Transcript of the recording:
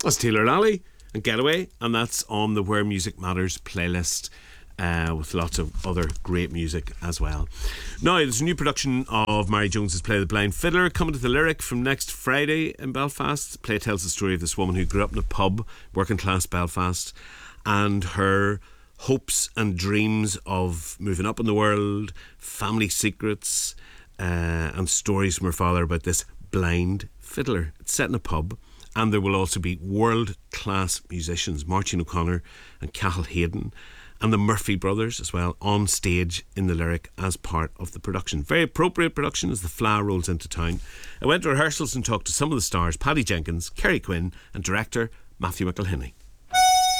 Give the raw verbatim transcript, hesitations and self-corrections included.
That's Taylor Lally and Getaway, and that's on the Where Music Matters playlist. Uh, with lots of other great music as well. Now, there's a new production of Mary Jones's play The Blind Fiddler coming to the Lyric from next Friday in Belfast. The play tells the story of this woman who grew up in a pub, working class Belfast, and her hopes and dreams of moving up in the world, family secrets, uh, and stories from her father about this blind fiddler. It's set in a pub, and there will also be world-class musicians, Martin O'Connor and Cathal Hayden, and the Murphy brothers as well, on stage in the Lyric as part of the production. Very appropriate production as the Fleadh rolls into town. I went to rehearsals and talked to some of the stars, Paddy Jenkins, Kerry Quinn and director Matthew McElhinney.